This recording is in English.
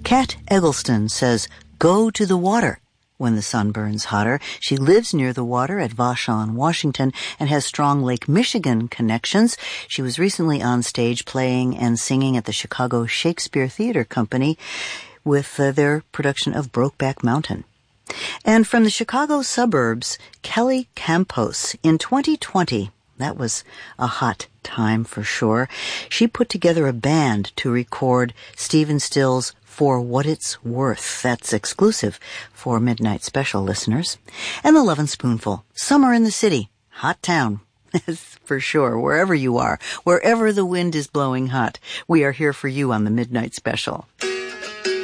Kat Eggleston says, go to the water when the sun burns hotter. She lives near the water at Vashon, Washington, and has strong Lake Michigan connections. She was recently on stage playing and singing at the Chicago Shakespeare Theater Company with their production of Brokeback Mountain. And from the Chicago suburbs, Kelly Campos. In 2020, that was a hot time for sure, she put together a band to record Stephen Stills' For What It's Worth. That's exclusive for Midnight Special listeners. And the Lovin' Spoonful, Summer in the City, hot town. For sure, wherever you are, wherever the wind is blowing hot, we are here for you on the Midnight Special.